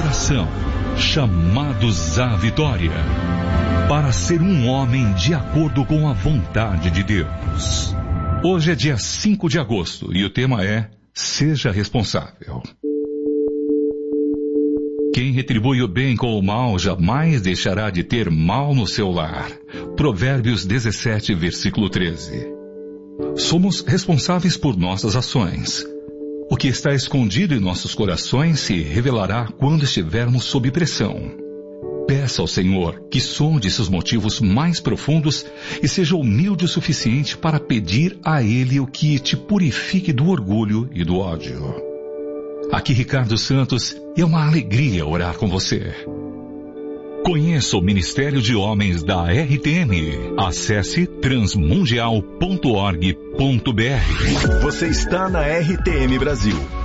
oração, chamados à vitória, para ser um homem de acordo com a vontade de Deus. Hoje é dia 5 de agosto e o tema é Seja Responsável. Quem retribui o bem com o mal jamais deixará de ter mal no seu lar. Provérbios 17, versículo 13. Somos responsáveis por nossas ações. O que está escondido em nossos corações se revelará quando estivermos sob pressão. Peça ao Senhor que sonde seus motivos mais profundos e seja humilde o suficiente para pedir a Ele o que te purifique do orgulho e do ódio. Aqui Ricardo Santos, é uma alegria orar com você. Conheça o Ministério de Homens da RTM. Acesse transmundial.org.br. Você está na RTM Brasil.